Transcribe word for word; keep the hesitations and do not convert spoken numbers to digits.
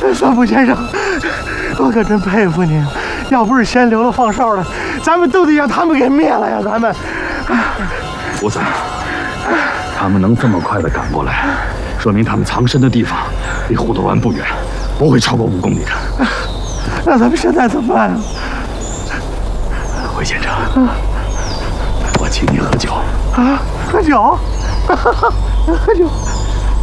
三浦先生，我可真佩服您。要不是先留了放哨的，咱们都得让他们给灭了呀！咱们。 吴三，他们能这么快的赶过来，说明他们藏身的地方离虎头湾不远，不会超过五公里的。 那咱们现在怎么办啊？ 魏先生，我请你喝酒。 啊，喝酒，喝酒。